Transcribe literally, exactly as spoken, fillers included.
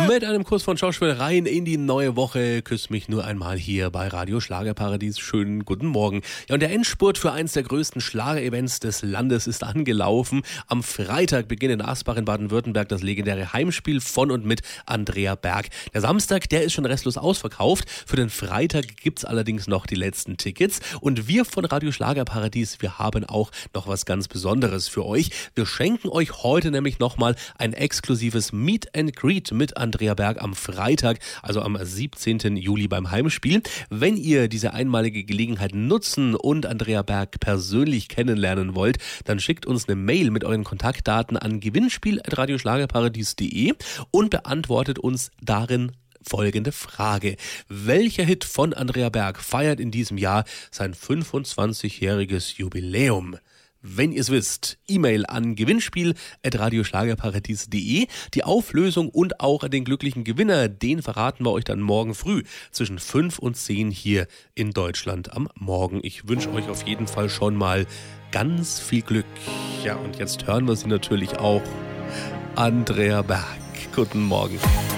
Mit einem Kuss von Joshua rein in die neue Woche. Küsst mich nur einmal hier bei Radio Schlagerparadies. Schönen guten Morgen. Ja, und der Endspurt für eins der größten Schlager-Events des Landes ist angelaufen. Am Freitag beginnt in Asbach in Baden-Württemberg das legendäre Heimspiel von und mit Andrea Berg. Der Samstag, der ist schon restlos ausverkauft. Für den Freitag gibt's allerdings noch die letzten Tickets. Und wir von Radio Schlagerparadies, wir haben auch noch was ganz Besonderes für euch. Wir schenken euch heute nämlich nochmal ein exklusives Meet and Greet mit Andrea Berg am Freitag, also am siebzehnten Juli beim Heimspiel. Wenn ihr diese einmalige Gelegenheit nutzen und Andrea Berg persönlich kennenlernen wollt, dann schickt uns eine Mail mit euren Kontaktdaten an gewinnspiel at radioschlagerparadies punkt de und beantwortet uns darin folgende Frage. Welcher Hit von Andrea Berg feiert in diesem Jahr sein fünfundzwanzigjähriges Jubiläum? Wenn ihr es wisst, E-Mail an gewinnspiel at radioschlagerparadies punkt de. Die Auflösung und auch den glücklichen Gewinner, den verraten wir euch dann morgen früh zwischen fünf und zehn hier in Deutschland am Morgen. Ich wünsche euch auf jeden Fall schon mal ganz viel Glück. Ja, und jetzt hören wir sie natürlich auch. Andrea Berg. Guten Morgen.